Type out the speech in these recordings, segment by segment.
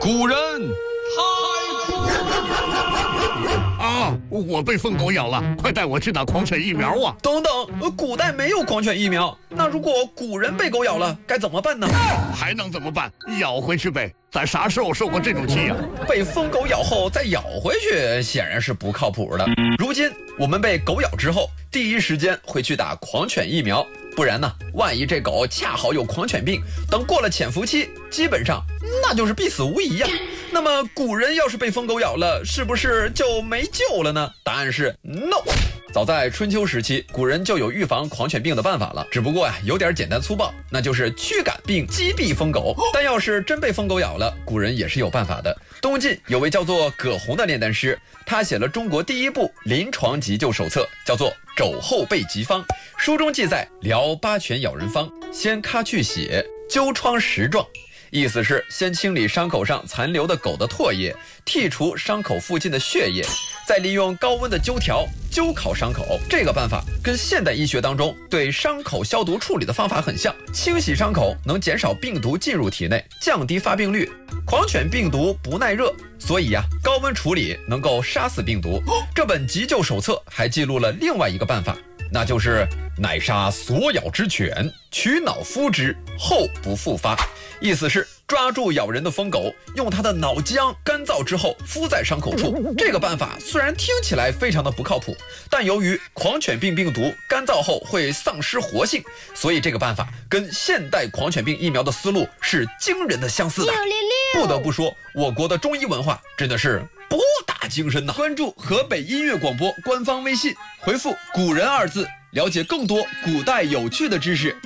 古人太酷了！ 啊，我被疯狗咬了，快带我去打狂犬疫苗啊！ 等等，古代没有狂犬疫苗，那如果古人被狗咬了，该怎么办呢？ 还能怎么办？咬回去呗！咱啥时候受过这种气呀？ 被疯狗咬后再咬回去，显然是不靠谱的。如今我们被狗咬之后，第一时间会去打狂犬疫苗，不然呢，万一这狗恰好有狂犬病，等过了潜伏期，基本上那就是必死无疑呀。那么古人要是被疯狗咬了，是不是就没救了呢？答案是 no。早在春秋时期，古人就有预防狂犬病的办法了，只不过有点简单粗暴，那就是驱赶并击毙疯狗。但要是真被疯狗咬了，古人也是有办法的。东晋有位叫做葛洪的炼丹师，他写了中国第一部临床急救手册，叫做《肘后备急方》。书中记载疗八犬咬人方：先咔去血，灸疮10状。意思是先清理伤口上残留的狗的唾液，剔除伤口附近的血液，再利用高温的灸条灸烤伤口。这个办法跟现代医学当中对伤口消毒处理的方法很像，清洗伤口能减少病毒进入体内，降低发病率。狂犬病毒不耐热，所以高温处理能够杀死病毒。这本急救手册还记录了另外一个办法，那就是乃杀所咬之犬，取脑敷之，后不复发。意思是抓住咬人的疯狗，用它的脑浆干燥之后敷在伤口处。这个办法虽然听起来非常的不靠谱，但由于狂犬病病毒干燥后会丧失活性，所以这个办法跟现代狂犬病疫苗的思路是惊人的相似的。不得不说，我国的中医文化真的是博大精深呐！关注河北音乐广播官方微信，回复“古人”2字，了解更多古代有趣的知识。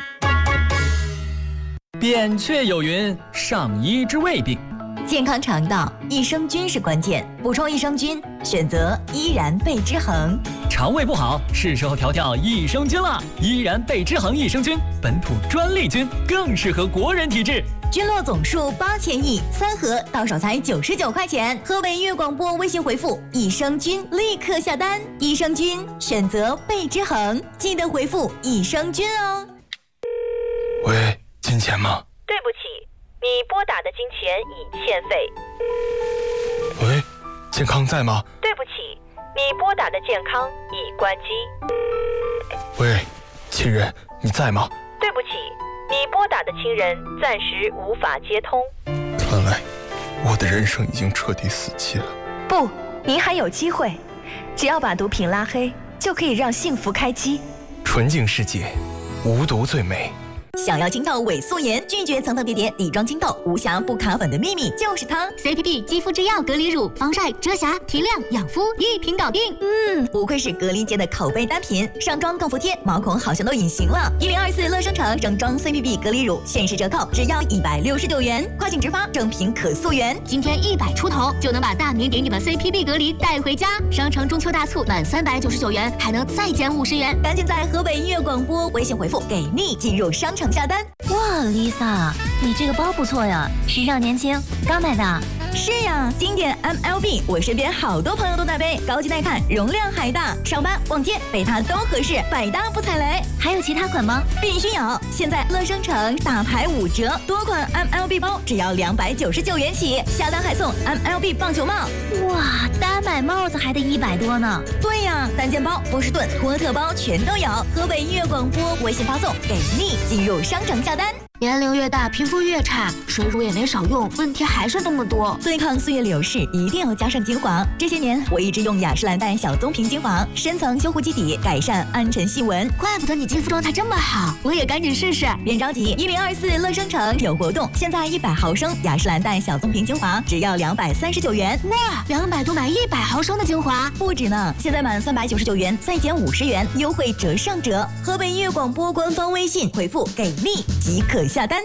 扁鹊有云：上医之未病。 健康肠道，益生菌是关键，补充益生菌，选择依然贝之恒。 肠胃不好，是时候调调益生菌了。依然贝之恒益生菌，本土专利菌，更适合国人体质。 菌落总数8000亿，3盒到手才99块钱。河北音乐广播微信回复益生菌，立刻下单。益生菌选择贝之恒，记得回复益生菌哦。 喂，金钱吗？ 对不起，你拨打的金钱已欠费。 喂，健康在吗？ 对不起，你拨打的健康已关机。 喂，亲人，你在吗？ 对不起，你拨打的亲人暂时无法接通。 看来我的人生已经彻底死期了。 不，您还有机会，只要把毒品拉黑，就可以让幸福开机。 纯净世界，无毒最美。 想要清透伪素颜，拒绝层层叠叠底妆清透，无瑕不卡粉的秘密就是它。 CPP 肌肤之钥隔离乳，防晒、遮瑕、提亮、养肤，一瓶搞定。 不愧是隔离界的口碑单品，上妆更服帖，毛孔好像都隐形了。1024乐生城整装 CPP 隔离乳限时折扣，只要169元，快请直发，正品可溯源。 今天100出头就能把大明给你的 CPP 隔离带回家。商城中秋大促满399元还能再减50元， 赶紧在河北音乐广播微信回复给力进入商城下单。 哇 ，Lisa， 你这个包不错呀，时尚年轻，刚买的。 是呀，经典 MLB， 我身边好多朋友都在背，高级耐看，容量还大，上班逛街背它都合适，百搭不踩雷。 还有其他款吗？ 必须有！现在乐生城大牌5折，多款 MLB 包只要299元起，下单还送 MLB 棒球帽。 哇，单买帽子还得100多呢。 对呀，单件包、波士顿、托特包全都有。河北音乐广播微信发送给力，进入商城下单。 年龄越大，皮肤越差，水乳也没少用，问题还是那么多。 对抗岁月流逝，一定要加上精华。这些年我一直用雅诗兰黛小棕瓶精华，深层修护基底，改善暗沉细纹。 怪不得你肌肤状态这么好，我也赶紧试试。 别着急，1024乐生城有活动，现在100毫升雅诗兰黛小棕瓶精华只要239元。 哇，200多买100毫升的精华， 不止呢！现在满399元再减50元，优惠折上折。河北音乐广播官方微信回复给力即可下单。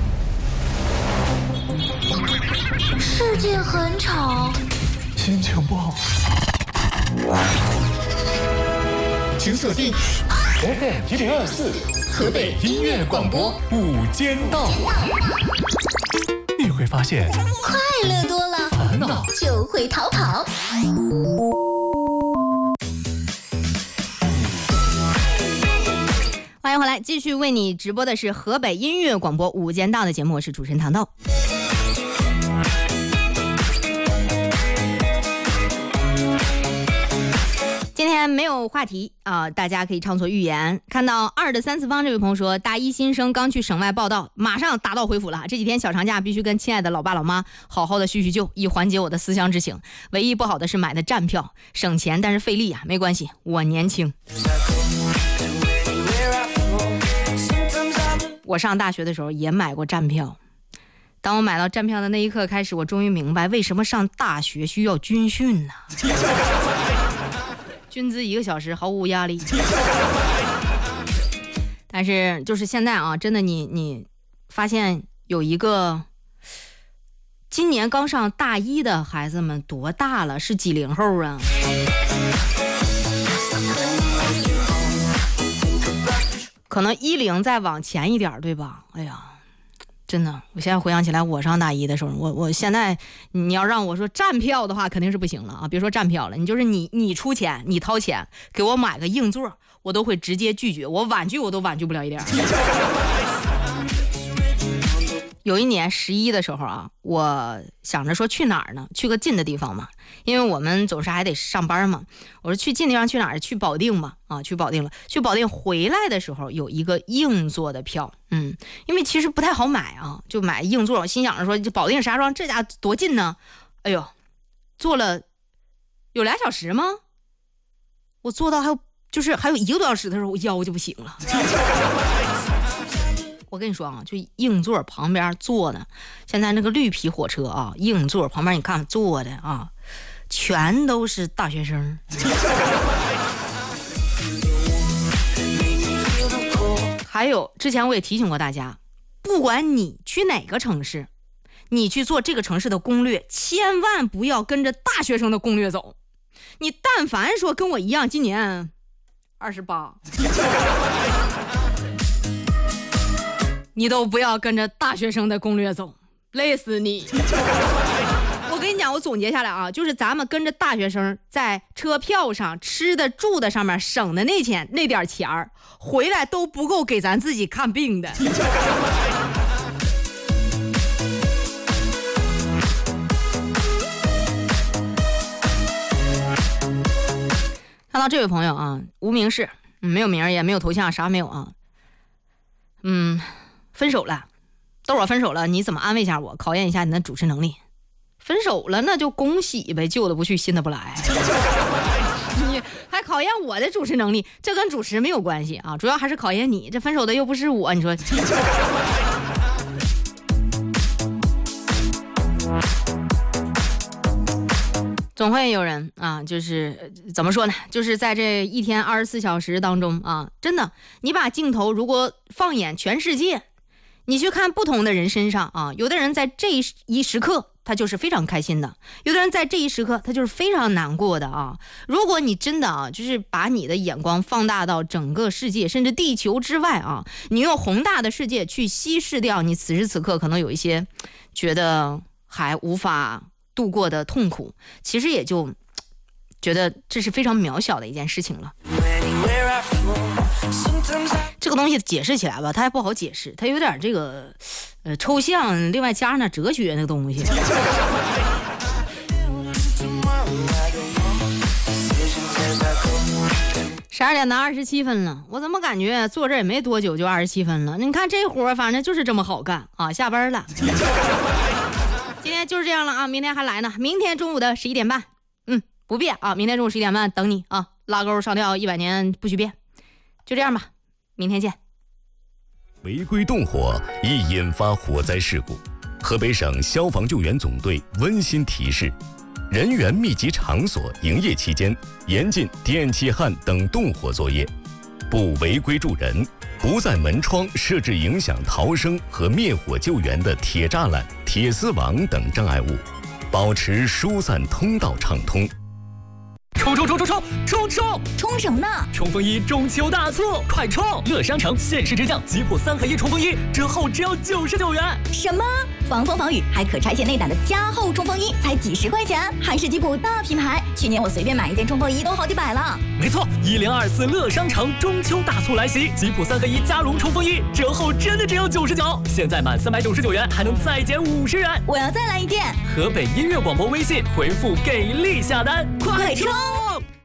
世界很吵， 心情不好。 请锁定 FM1024河北音乐广播午间到，你会发现快乐多了， 烦恼就会逃跑。 欢迎回来，继续为你直播的是河北音乐广播午间到的节目，我是主持人糖豆。 没有话题啊，大家可以畅所欲言。看到2的3次方这位朋友说，大一新生刚去省外报到，马上打道回府了。这几天小长假必须跟亲爱的老爸老妈好好的叙叙旧，以缓解我的思乡之情。唯一不好的是买的站票，省钱但是费力啊，没关系，我年轻。我上大学的时候也买过站票，当我买到站票的那一刻开始，我终于明白为什么上大学需要军训呢。军资1个小时毫无压力。但是就是现在啊，真的你发现有一个今年刚上大一的孩子们多大了？是90后啊。可能10再往前一点，对吧？哎呀，真的，我现在回想起来，我上大一的时候，我现在你要让我说站票的话，肯定是不行了啊！别说站票了，你就是你出钱，你掏钱给我买个硬座，我都会直接拒绝，我婉拒我都婉拒不了一点。有一年11的时候啊，我想着说去哪儿呢？去个近的地方嘛，因为我们总是还得上班嘛。我说去近地方去哪儿？去保定吧。啊，去保定了。去保定回来的时候有一个硬座的票，因为其实不太好买啊，就买硬座。我心想着说，这保定石家庄这家多近呢？哎呦，坐了有2小时吗？我坐到还有1个多小时的时候，我腰就不行了。我跟你说啊，就硬座旁边坐的，现在那个绿皮火车啊，硬座旁边你看坐的啊，全都是大学生。还有之前我也提醒过大家，不管你去哪个城市，你去做这个城市的攻略，千万不要跟着大学生的攻略走。你但凡说跟我一样今年28，你都不要跟着大学生的攻略走，累死你。我跟你讲，我总结下来啊，就是咱们跟着大学生在车票上、吃的住的上面省的那点钱儿，回来都不够给咱自己看病的。看到这位朋友啊，无名氏，没有名也没有头像，啥没有啊。分手了，豆儿分手了，你怎么安慰一下我，考验一下你的主持能力？分手了那就恭喜呗，旧的不去新的不来。你还考验我的主持能力，这跟主持没有关系啊，主要还是考验你，这分手的又不是我，你说。总会有人啊，就是怎么说呢，就是在这一天24小时当中啊，真的你把镜头如果放眼全世界，你去看不同的人身上啊，有的人在这一时刻他就是非常开心的，有的人在这一时刻他就是非常难过的啊。如果你真的啊，就是把你的眼光放大到整个世界甚至地球之外啊，你用宏大的世界去稀释掉你此时此刻可能有一些觉得还无法度过的痛苦，其实也就觉得这是非常渺小的一件事情了。这个东西解释起来吧，它还不好解释，它有点这个抽象，另外加上点哲学那个东西。12点27分了，我怎么感觉坐这也没多久就27分了？你看这活反正就是这么好干啊！下班了。今天就是这样了啊，明天还来呢。明天中午的11点半，不变啊，明天中午11点半等你啊。拉钩上吊100年不许变，就这样吧，明天见。 违规动火易引发火灾事故，河北省消防救援总队温馨提示：人员密集场所营业期间，严禁电气焊等动火作业，不违规助人，不在门窗设置影响逃生和灭火救援的铁栅栏、铁丝网等障碍物，保持疏散通道畅通。 冲什么呢？ 冲锋衣中秋大促，快冲！乐商城限时直降吉普3合1冲锋衣，折后只要99元。 什么？防风防雨还可拆卸内胆的加厚冲锋衣，才几10块钱，还是吉普大品牌。去年我随便买一件冲锋衣都好几百了。 没错，1024乐商城中秋大促来袭，吉普3合1加绒冲锋衣折后真的只有99，现在满399元还能再减50元。 我要再来一件。 河北音乐广播微信回复给力下单， 快冲！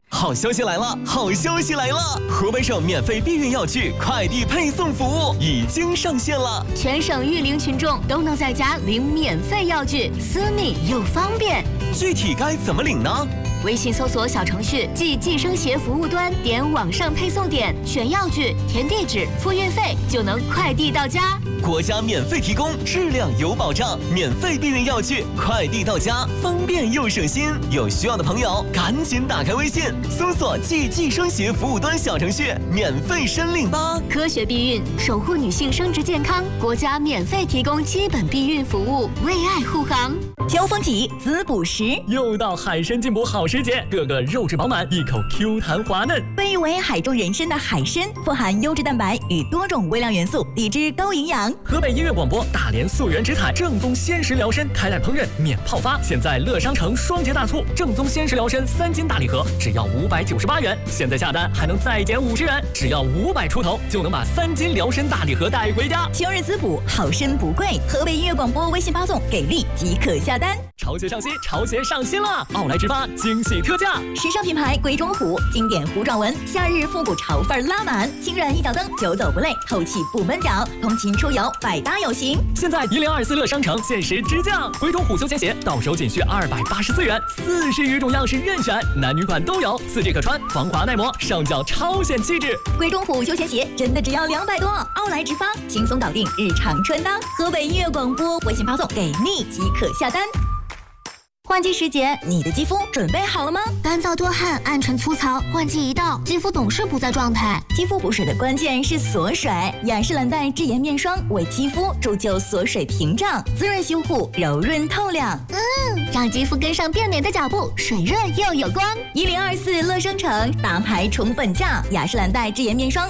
好消息来了！好消息来了！河北省免费避孕药具快递配送服务已经上线了， 全省育龄群众都能在家领免费药具，私密又方便。 具体该怎么领呢？ 微信搜索小程序即计生协服务端，点网上配送点，选药具，填地址，付运费，就能快递到家。 国家免费提供，质量有保障，免费避孕药具快递到家，方便又省心。有需要的朋友赶紧打开微信，搜索即计生协服务端小程序，免费申领吧。 科学避孕，守护女性生殖健康，国家免费提供基本避孕服务，为爱护航。 秋风起，滋补时， 又到海参进补好时节，个个肉质饱满，一口 Q 弹滑嫩。 被誉为海中人参的海参，富含优质蛋白与多种微量元素，抵制高营养。 河北音乐广播大连溯源植采正宗鲜食疗参，开袋烹饪免泡发，现在乐商城双节大促，正宗鲜食疗参3斤大礼盒只要598元，现在下单还能再减50元，只要500出头就能把3斤疗参大礼盒带回家。 秋日滋补，好参不贵。河北音乐广播微信发送给力即可下单。 潮鞋上新，潮鞋上新了！奥莱直发惊喜特价， 时尚品牌贵中虎，经典糊状纹，夏日复古潮范拉满，轻软一脚蹬，久走不累，透气不闷脚，通勤出游百搭有型。 现在1024乐商城限时直降，贵中虎休闲鞋到手仅需284元，40余种样式任选，男女款都有，4G可穿，防滑耐磨，上脚超显气质。 贵中虎休闲鞋真的只要200多，奥莱直发轻松搞定日常穿搭。河北音乐广播微信发送给力即可下单。换季时节，你的肌肤准备好了吗？ 干燥多汗、暗沉粗糙，换季一到，肌肤总是不在状态。 肌肤补水的关键是锁水，雅诗兰黛智妍面霜为肌肤铸就锁水屏障，滋润修护，柔润透亮。 让肌肤跟上变美的脚步，水润又有光。 1024乐商城大牌宠粉价，雅诗兰黛智妍面霜